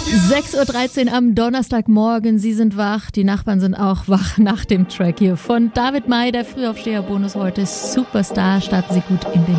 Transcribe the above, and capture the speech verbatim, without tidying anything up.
sechs Uhr dreizehn am Donnerstagmorgen. Sie sind wach, die Nachbarn sind auch wach nach dem Track hier von David May, der Frühaufsteher-Bonus heute. Superstar, starten Sie gut in den